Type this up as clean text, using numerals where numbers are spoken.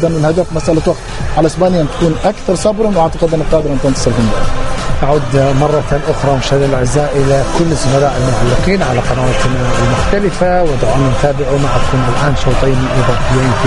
جدا، الهدف مساله وقت على اسبانيا ان تكون اكثر صبرا، واعتقد انها قادره ان تنتصر في المباراه. أعود مرة أخرى مشاهدينا الأعزاء إلى كل الزملاء المعلقين على قنواتنا المختلفة، ودعونا نتابع معكم الآن شوطين إضافيين.